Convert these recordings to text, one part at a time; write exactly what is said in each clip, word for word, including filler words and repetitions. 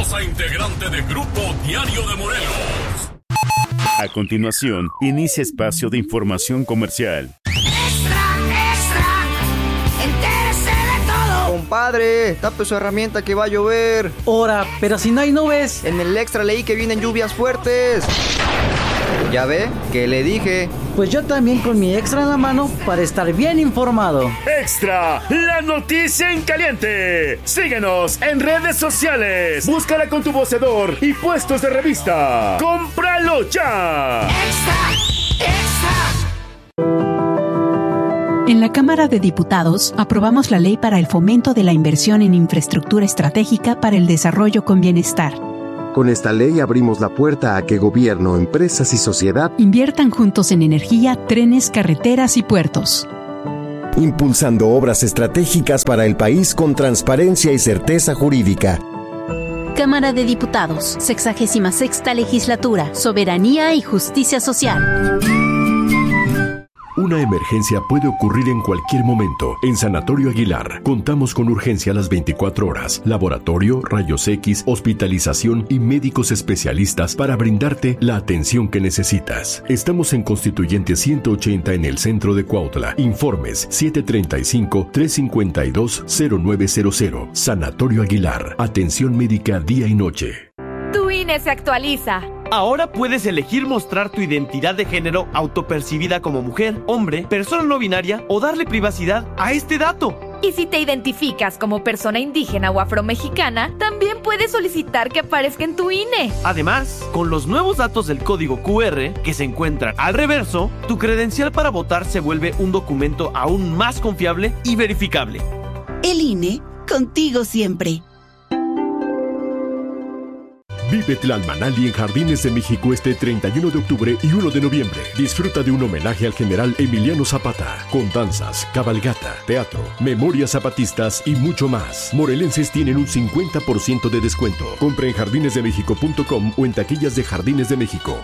poderosa integrante de Grupo Diario de Morelos. A continuación, inicia espacio de información comercial. ¡Extra, extra! ¡Entérese de todo! Compadre, tape su herramienta que va a llover. Ora, pero si no hay nubes. En el extra leí que vienen lluvias fuertes. ¿Ya ve? ¿Qué le dije? Pues yo también con mi extra en la mano para estar bien informado. ¡Extra! ¡La noticia en caliente! Síguenos en redes sociales. Búscala con tu vocedor y puestos de revista. ¡Cómpralo ya! ¡Extra! ¡Extra! En la Cámara de Diputados aprobamos la Ley para el Fomento de la Inversión en Infraestructura Estratégica para el Desarrollo con Bienestar. Con esta ley abrimos la puerta a que gobierno, empresas y sociedad inviertan juntos en energía, trenes, carreteras y puertos, impulsando obras estratégicas para el país con transparencia y certeza jurídica. Cámara de Diputados, sexagésima sexta Legislatura, Soberanía y Justicia Social. Una emergencia puede ocurrir en cualquier momento. En Sanatorio Aguilar contamos con urgencia a las veinticuatro horas, laboratorio, rayos X, hospitalización y médicos especialistas para brindarte la atención que necesitas. Estamos en Constituyente ciento ochenta en el centro de Cuautla. Informes siete tres cinco, tres cinco dos, cero nueve cero cero. Sanatorio Aguilar. Atención médica día y noche. Tu I N E se actualiza. Ahora puedes elegir mostrar tu identidad de género autopercibida como mujer, hombre, persona no binaria o darle privacidad a este dato. Y si te identificas como persona indígena o afromexicana, también puedes solicitar que aparezca en tu I N E. Además, con los nuevos datos del código Q R que se encuentran al reverso, tu credencial para votar se vuelve un documento aún más confiable y verificable. El I N E, contigo siempre. Vive Tlalmanali en Jardines de México este treinta y uno de octubre y uno de noviembre. Disfruta de un homenaje al general Emiliano Zapata, con danzas, cabalgata, teatro, memorias zapatistas y mucho más. Morelenses tienen un cincuenta por ciento de descuento. Compra en jardines de méxico punto com o en taquillas de Jardines de México.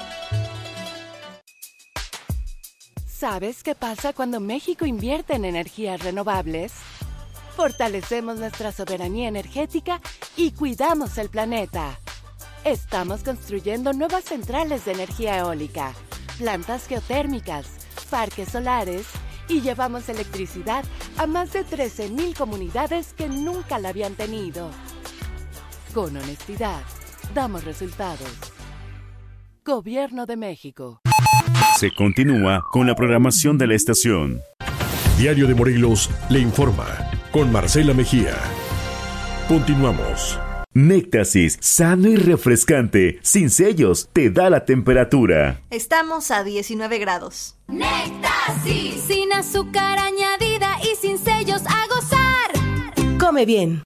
¿Sabes qué pasa cuando México invierte en energías renovables? Fortalecemos nuestra soberanía energética y cuidamos el planeta. Estamos construyendo nuevas centrales de energía eólica, plantas geotérmicas, parques solares y llevamos electricidad a más de trece mil comunidades que nunca la habían tenido. Con honestidad, damos resultados. Gobierno de México. Se continúa con la programación de la estación. Diario de Morelos le informa con Marcela Mejía. Continuamos. Néctasis, sano y refrescante, sin sellos, te da la temperatura. Estamos a diecinueve grados. Néctasis, sin azúcar añadida y sin sellos, a gozar. Come bien.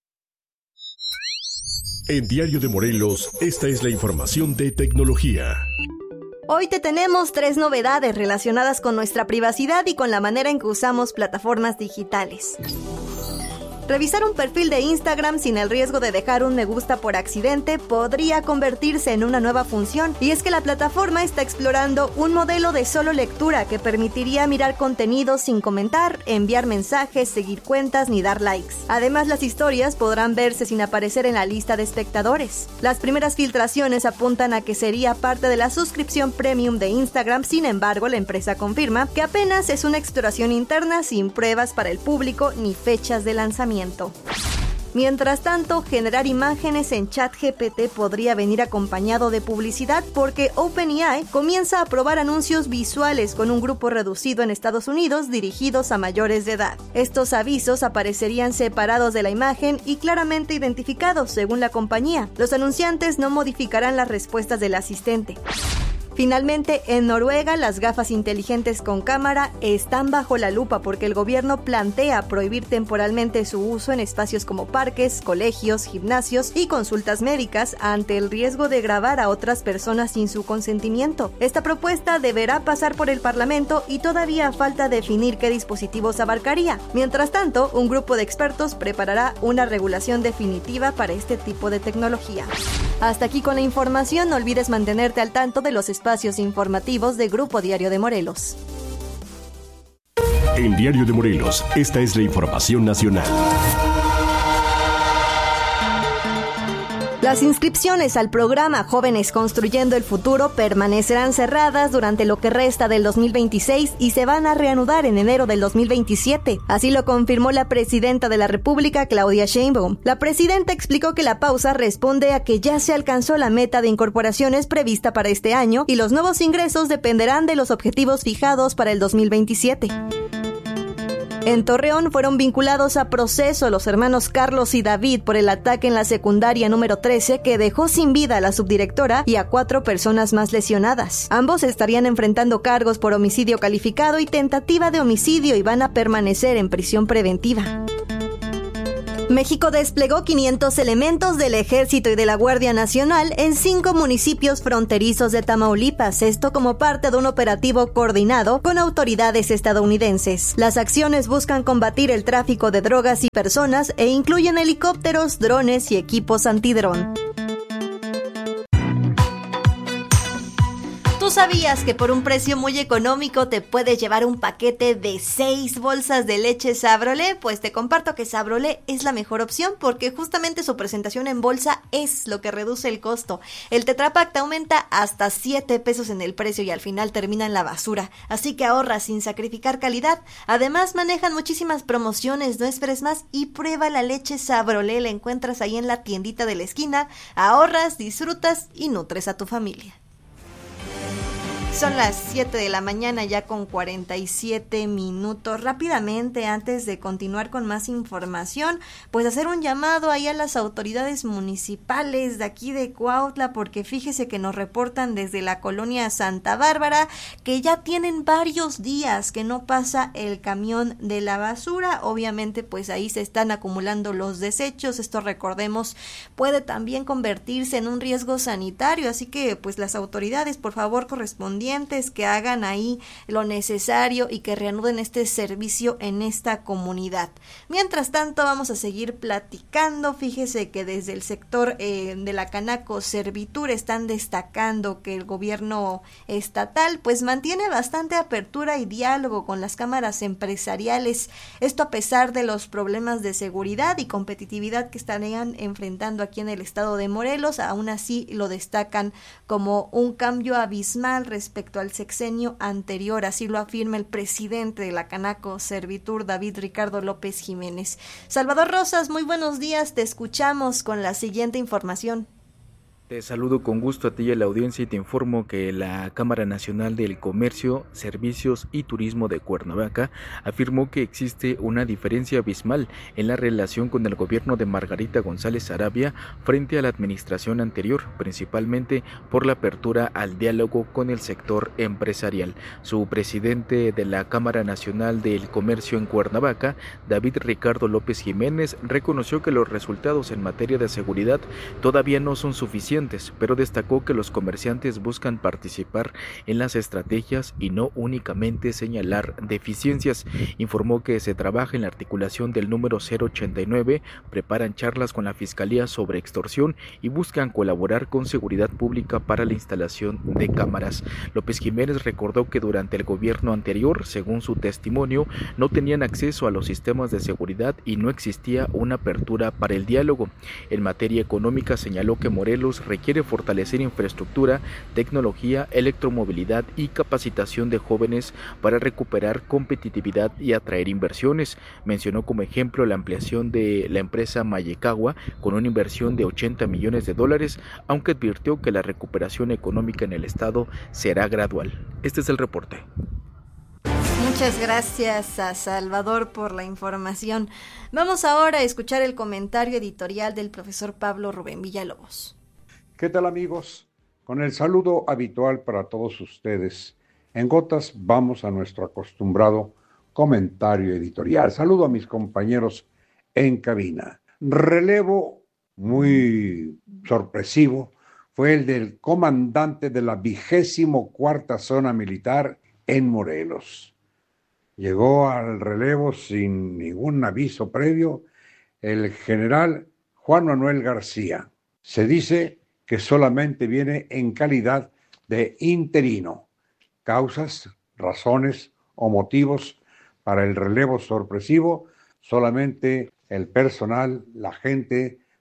En Diario de Morelos, esta es la información de tecnología. Hoy te tenemos tres novedades relacionadas con nuestra privacidad y con la manera en que usamos plataformas digitales. Revisar un perfil de Instagram sin el riesgo de dejar un me gusta por accidente podría convertirse en una nueva función, y es que la plataforma está explorando un modelo de solo lectura que permitiría mirar contenidos sin comentar, enviar mensajes, seguir cuentas ni dar likes. Además, las historias podrán verse sin aparecer en la lista de espectadores. Las primeras filtraciones apuntan a que sería parte de la suscripción premium de Instagram. Sin embargo, la empresa confirma que apenas es una exploración interna sin pruebas para el público ni fechas de lanzamiento. Mientras tanto, generar imágenes en ChatGPT podría venir acompañado de publicidad, porque OpenAI comienza a probar anuncios visuales con un grupo reducido en Estados Unidos dirigidos a mayores de edad. Estos avisos aparecerían separados de la imagen y claramente identificados según la compañía. Los anunciantes no modificarán las respuestas del asistente. Finalmente, en Noruega, las gafas inteligentes con cámara están bajo la lupa porque el gobierno plantea prohibir temporalmente su uso en espacios como parques, colegios, gimnasios y consultas médicas ante el riesgo de grabar a otras personas sin su consentimiento. Esta propuesta deberá pasar por el Parlamento y todavía falta definir qué dispositivos abarcaría. Mientras tanto, un grupo de expertos preparará una regulación definitiva para este tipo de tecnología. Hasta aquí con la información. No olvides mantenerte al tanto de los espacios informativos de Grupo Diario de Morelos. En Diario de Morelos, esta es la información nacional. Las inscripciones al programa Jóvenes Construyendo el Futuro permanecerán cerradas durante lo que resta del dos mil veintiséis y se van a reanudar en enero del dos mil veintisiete. Así lo confirmó la presidenta de la República, Claudia Sheinbaum. La presidenta explicó que la pausa responde a que ya se alcanzó la meta de incorporaciones prevista para este año y los nuevos ingresos dependerán de los objetivos fijados para el dos mil veintisiete. En Torreón fueron vinculados a proceso los hermanos Carlos y David por el ataque en la secundaria número trece que dejó sin vida a la subdirectora y a cuatro personas más lesionadas. Ambos estarían enfrentando cargos por homicidio calificado y tentativa de homicidio y van a permanecer en prisión preventiva. México desplegó quinientos elementos del Ejército y de la Guardia Nacional en cinco municipios fronterizos de Tamaulipas, esto como parte de un operativo coordinado con autoridades estadounidenses. Las acciones buscan combatir el tráfico de drogas y personas e incluyen helicópteros, drones y equipos antidrón. ¿Tú sabías que por un precio muy económico te puedes llevar un paquete de seis bolsas de leche Sabrolé? Pues te comparto que Sabrolé es la mejor opción porque justamente su presentación en bolsa es lo que reduce el costo. El Tetra Pak te aumenta hasta siete pesos en el precio y al final termina en la basura. Así que ahorra sin sacrificar calidad. Además manejan muchísimas promociones, no esperes más y prueba la leche Sabrolé. La encuentras ahí en la tiendita de la esquina. Ahorras, disfrutas y nutres a tu familia. Son las siete de la mañana ya con cuarenta y siete minutos. Rápidamente, antes de continuar con más información, pues hacer un llamado ahí a las autoridades municipales de aquí de Cuautla, porque fíjese que nos reportan desde la colonia Santa Bárbara que ya tienen varios días que no pasa el camión de la basura. Obviamente, pues ahí se están acumulando los desechos. Esto, recordemos, puede también convertirse en un riesgo sanitario, así que pues las autoridades, por favor, correspondientes, que hagan ahí lo necesario y que reanuden este servicio en esta comunidad. Mientras tanto, vamos a seguir platicando. Fíjese que desde el sector eh, de la Canaco Servitur están destacando que el gobierno estatal pues mantiene bastante apertura y diálogo con las cámaras empresariales. Esto a pesar de los problemas de seguridad y competitividad que estarían enfrentando aquí en el estado de Morelos. Aún así lo destacan como un cambio abismal respecto al sexenio anterior, así lo afirma el presidente de la Canaco Servitur, David Ricardo López Jiménez. Salvador Rosas, muy buenos días, te escuchamos con la siguiente información. Te saludo con gusto a ti y a la audiencia y te informo que la Cámara Nacional del Comercio, Servicios y Turismo de Cuernavaca afirmó que existe una diferencia abismal en la relación con el gobierno de Margarita González Arabia frente a la administración anterior, principalmente por la apertura al diálogo con el sector empresarial. Su presidente de la Cámara Nacional del Comercio en Cuernavaca, David Ricardo López Jiménez, reconoció que los resultados en materia de seguridad todavía no son suficientes, pero destacó que los comerciantes buscan participar en las estrategias y no únicamente señalar deficiencias. Informó que se trabaja en la articulación del número cero ochenta y nueve, preparan charlas con la Fiscalía sobre extorsión y buscan colaborar con Seguridad Pública para la instalación de cámaras. López Jiménez recordó que durante el gobierno anterior, según su testimonio, no tenían acceso a los sistemas de seguridad y no existía una apertura para el diálogo. En materia económica señaló que Morelos requiere fortalecer infraestructura, tecnología, electromovilidad y capacitación de jóvenes para recuperar competitividad y atraer inversiones. Mencionó como ejemplo la ampliación de la empresa Mayecagua con una inversión de ochenta millones de dólares, aunque advirtió que la recuperación económica en el estado será gradual. Este es el reporte. Muchas gracias a Salvador por la información. Vamos ahora a escuchar el comentario editorial del profesor Pablo Rubén Villalobos. ¿Qué tal, amigos? Con el saludo habitual para todos ustedes, en gotas vamos a nuestro acostumbrado comentario editorial. Saludo a mis compañeros en cabina. Relevo muy sorpresivo fue el del comandante de la vigésimo cuarta zona militar en Morelos. Llegó al relevo sin ningún aviso previo el general Juan Manuel García. Se dice que solamente viene en calidad de interino. Causas, razones o motivos para el relevo sorpresivo, solamente el personal, la gente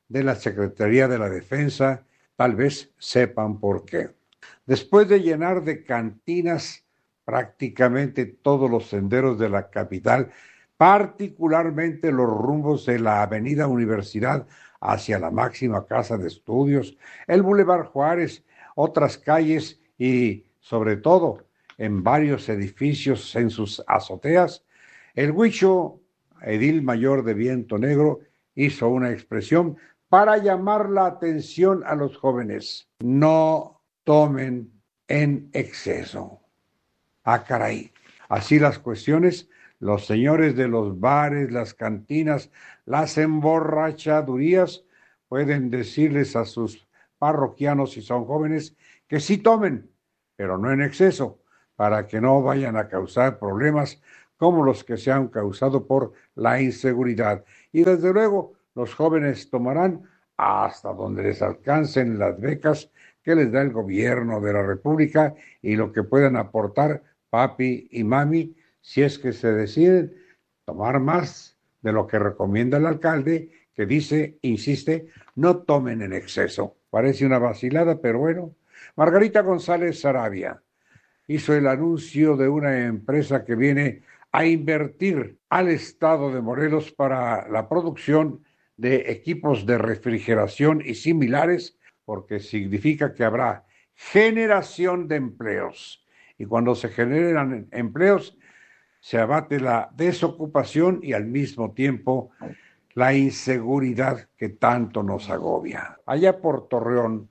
de la Secretaría de la Defensa tal vez sepan por qué. Después de llenar de cantinas prácticamente todos los senderos de la capital, particularmente los rumbos de la Avenida Universidad hacia la máxima casa de estudios, el Boulevard Juárez, otras calles y, sobre todo, en varios edificios en sus azoteas, el huicho, edil mayor de Viento Negro, hizo una expresión para llamar la atención a los jóvenes. No tomen en exceso. Ah, caray. Así las cuestiones, los señores de los bares, las cantinas, las emborrachadurías, pueden decirles a sus parroquianos, si son jóvenes, que sí tomen, pero no en exceso, para que no vayan a causar problemas como los que se han causado por la inseguridad. Y desde luego, los jóvenes tomarán hasta donde les alcancen las becas que les da el gobierno de la República y lo que puedan aportar papi y mami, si es que se deciden tomar más de lo que recomienda el alcalde, que dice, insiste, no tomen en exceso. Parece una vacilada, pero bueno. Margarita González Sarabia hizo el anuncio de una empresa que viene a invertir al estado de Morelos para la producción de equipos de refrigeración y similares, porque significa que habrá generación de empleos. Y cuando se generan empleos, se abate la desocupación y al mismo tiempo la inseguridad que tanto nos agobia. Allá por Torreón,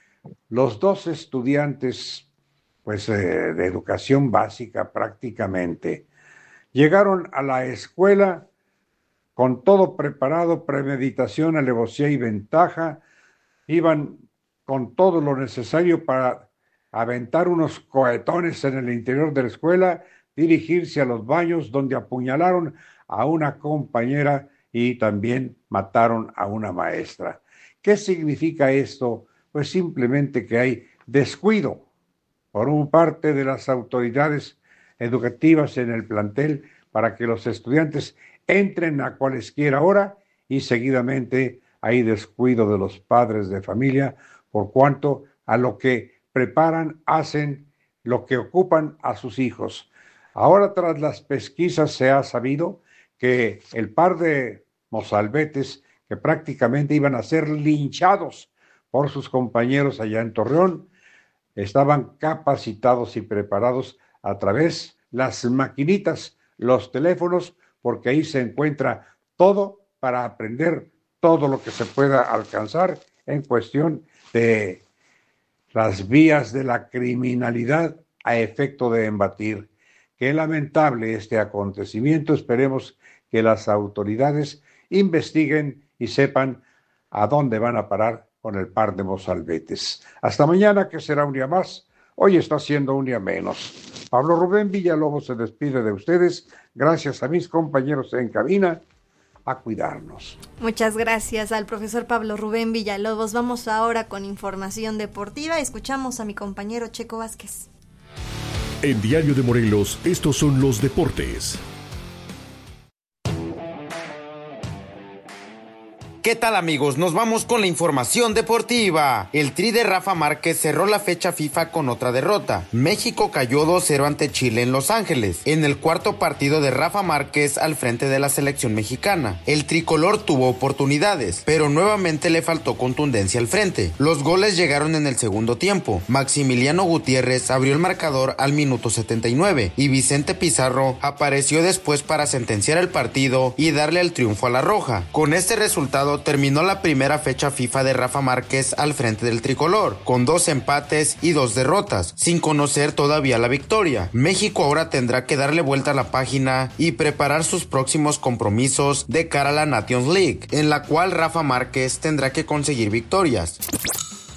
los dos estudiantes, pues eh, de educación básica prácticamente, llegaron a la escuela con todo preparado, premeditación, alevosía y ventaja, iban con todo lo necesario para aventar unos cohetones en el interior de la escuela, dirigirse a los baños donde apuñalaron a una compañera y también mataron a una maestra. ¿Qué significa esto? Pues simplemente que hay descuido por un parte de las autoridades educativas en el plantel para que los estudiantes entren a cualesquiera hora y seguidamente hay descuido de los padres de familia por cuanto a lo que preparan, hacen, lo que ocupan a sus hijos. Ahora, tras las pesquisas, se ha sabido que el par de mozalbetes que prácticamente iban a ser linchados por sus compañeros allá en Torreón, estaban capacitados y preparados a través de las maquinitas, los teléfonos, porque ahí se encuentra todo para aprender todo lo que se pueda alcanzar en cuestión de las vías de la criminalidad a efecto de embatir. Qué lamentable este acontecimiento. Esperemos que las autoridades investiguen y sepan a dónde van a parar con el par de mozalbetes. Hasta mañana, que será un día más. Hoy está siendo un día menos. Pablo Rubén Villalobos se despide de ustedes. Gracias a mis compañeros en cabina. A cuidarnos. Muchas gracias al profesor Pablo Rubén Villalobos. Vamos ahora con información deportiva. Escuchamos a mi compañero Checo Vázquez. En Diario de Morelos, estos son los deportes. ¿Qué tal, amigos? Nos vamos con la información deportiva. El Tri de Rafa Márquez cerró la fecha FIFA con otra derrota. México cayó dos cero ante Chile en Los Ángeles, en el cuarto partido de Rafa Márquez al frente de la selección mexicana. El tricolor tuvo oportunidades, pero nuevamente le faltó contundencia al frente. Los goles llegaron en el segundo tiempo. Maximiliano Gutiérrez abrió el marcador al minuto setenta y nueve y Vicente Pizarro apareció después para sentenciar el partido y darle el triunfo a la Roja. Con este resultado terminó la primera fecha FIFA de Rafa Márquez al frente del tricolor, con dos empates y dos derrotas, sin conocer todavía la victoria. México ahora tendrá que darle vuelta a la página y preparar sus próximos compromisos de cara a la Nations League, en la cual Rafa Márquez tendrá que conseguir victorias.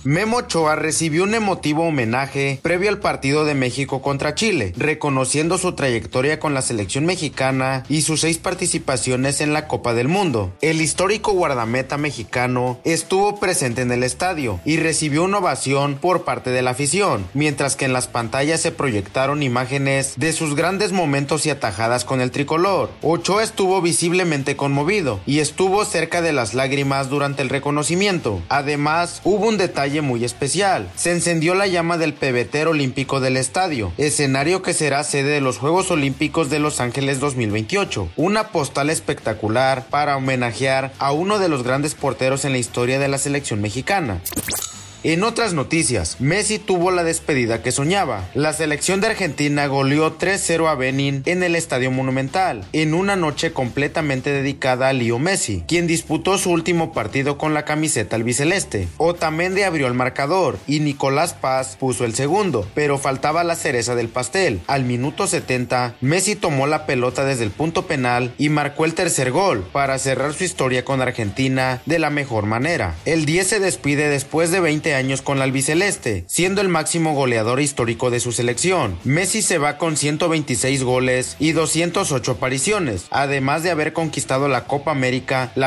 Memo Ochoa recibió un emotivo homenaje previo al partido de México contra Chile, reconociendo su trayectoria con la selección mexicana y sus seis participaciones en la Copa del Mundo. El histórico guardameta mexicano estuvo presente en el estadio y recibió una ovación por parte de la afición, mientras que en las pantallas se proyectaron imágenes de sus grandes momentos y atajadas con el tricolor. Ochoa estuvo visiblemente conmovido y estuvo cerca de las lágrimas durante el reconocimiento. Además, hubo un detalle muy especial: se encendió la llama del pebetero olímpico del estadio, escenario que será sede de los Juegos Olímpicos de Los Ángeles dos mil veintiocho, una postal espectacular para homenajear a uno de los grandes porteros en la historia de la selección mexicana. En otras noticias, Messi tuvo la despedida que soñaba. La selección de Argentina goleó tres cero a Benin en el Estadio Monumental, en una noche completamente dedicada a Leo Messi, quien disputó su último partido con la camiseta albiceleste. Otamendi abrió el marcador y Nicolás Paz puso el segundo, pero faltaba la cereza del pastel. Al minuto setenta, Messi tomó la pelota desde el punto penal y marcó el tercer gol para cerrar su historia con Argentina de la mejor manera. El diez se despide después de veinte años con la albiceleste, siendo el máximo goleador histórico de su selección. Messi se va con ciento veintiséis goles y doscientas ocho apariciones, además de haber conquistado la Copa América, la